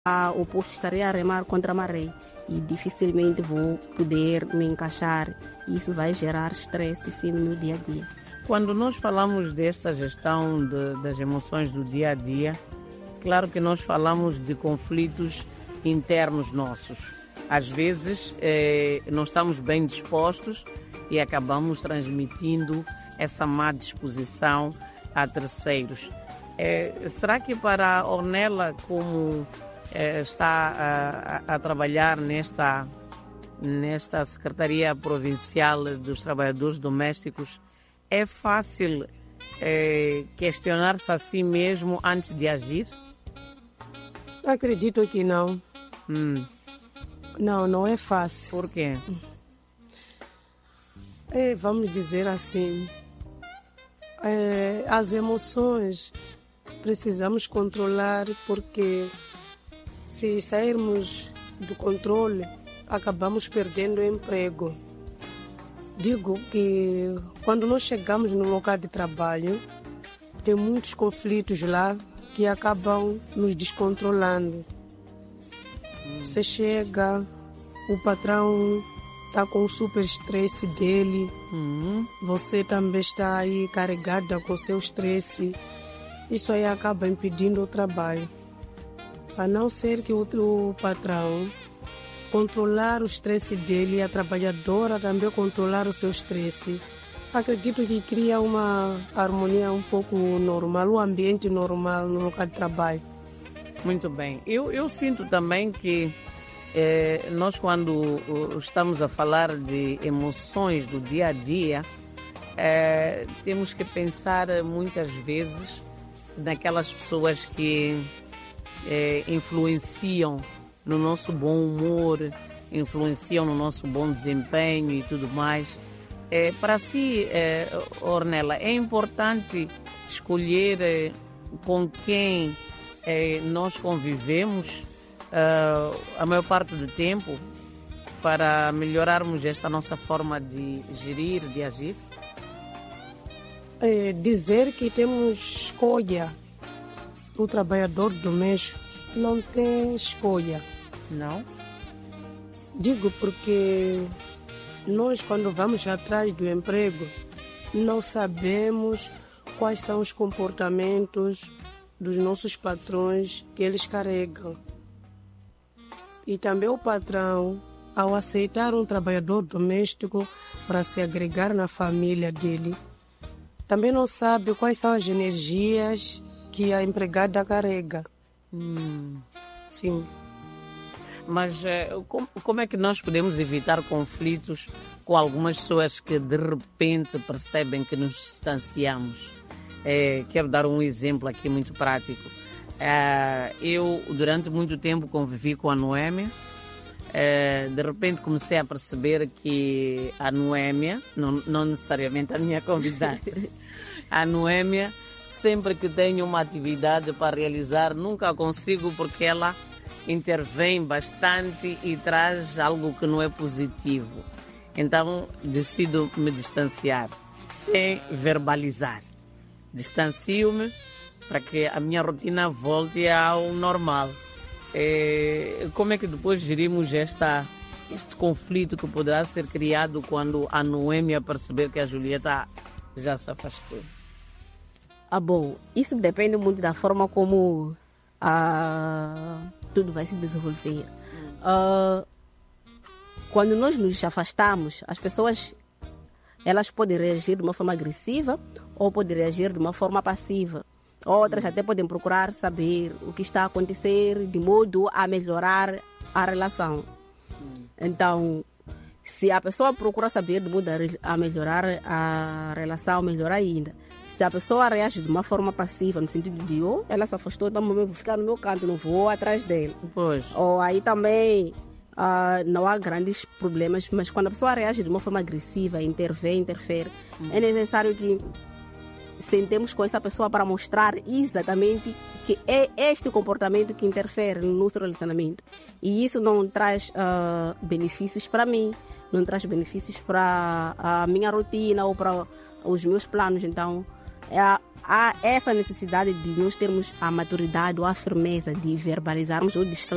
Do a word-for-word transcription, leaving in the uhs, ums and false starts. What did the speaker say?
o posto estaria a remar contra a maré e dificilmente vou poder me encaixar. Isso vai gerar estresse, sim, no meu dia a dia. Quando nós falamos desta gestão de, das emoções do dia a dia, claro que nós falamos de conflitos internos nossos. Às vezes eh, não estamos bem dispostos e acabamos transmitindo essa má disposição a terceiros. Eh, será que para a Ornella, como eh, está a, a, a trabalhar nesta, nesta Secretaria Provincial dos Trabalhadores Domésticos, é fácil eh, questionar-se a si mesmo antes de agir? Acredito que não. Hum. Não, não é fácil. Por quê? É, vamos dizer assim, é, as emoções precisamos controlar, porque se sairmos do controle, acabamos perdendo o emprego. Digo que quando nós chegamos no local de trabalho, tem muitos conflitos lá que acabam nos descontrolando. Você chega, o patrão está com o super estresse dele, Uhum. você também está aí carregada com o seu estresse. Isso aí acaba impedindo o trabalho. A não ser que o, o patrão controlar o estresse dele e a trabalhadora também controlar o seu estresse, acredito que cria uma harmonia um pouco normal, um ambiente normal no local de trabalho. Muito bem. Eu, eu sinto também que eh, nós, quando uh, estamos a falar de emoções do dia a dia, eh, temos que pensar muitas vezes naquelas pessoas que eh, influenciam no nosso bom humor, influenciam no nosso bom desempenho e tudo mais. Eh, para si, eh, Ornella, é importante escolher eh, com quem eh, nós convivemos uh, a maior parte do tempo para melhorarmos esta nossa forma de gerir, de agir? É dizer que temos escolha. O trabalhador doméstico não tem escolha. Não? Digo porque nós, quando vamos atrás do emprego, não sabemos quais são os comportamentos dos nossos patrões que eles carregam. E também o patrão, ao aceitar um trabalhador doméstico para se agregar na família dele, também não sabe quais são as energias que a empregada carrega. Hum. Sim. Mas eh, como, como é que nós podemos evitar conflitos com algumas pessoas que de repente percebem que nos distanciamos? Eh, quero dar um exemplo aqui muito prático. Eh, eu, durante muito tempo, convivi com a Noémia. Eh, de repente comecei a perceber que a Noémia, não, não necessariamente a minha convidada, a Noémia, sempre que tenho uma atividade para realizar, nunca consigo, porque ela intervém bastante e traz algo que não é positivo. Então decido me distanciar, sem verbalizar. Distancio-me para que a minha rotina volte ao normal. É, como é que depois gerimos esta, este conflito que poderá ser criado quando a Noêmia perceber que a Julieta já se afastou? Ah, bom, isso depende muito da forma como ah, tudo vai se desenvolver. Ah, quando nós nos afastamos, as pessoas elas podem reagir de uma forma agressiva ou podem reagir de uma forma passiva. Outras até podem procurar saber o que está a acontecer de modo a melhorar a relação. Então, se a pessoa procura saber de modo a melhorar a relação, melhor ainda. Se a pessoa reage de uma forma passiva, no sentido de, oh, ela se afastou, então eu vou ficar no meu canto, não vou atrás dela. Pois. Ou aí também uh, não há grandes problemas, mas quando a pessoa reage de uma forma agressiva, intervém, interfere, hum. é necessário que sentemos com essa pessoa para mostrar exatamente que é este comportamento que interfere no nosso relacionamento. E isso não traz uh, benefícios para mim, não traz benefícios para a minha rotina ou para os meus planos. Então, há essa necessidade de nós termos a maturidade ou a firmeza de verbalizarmos ou de esclarecer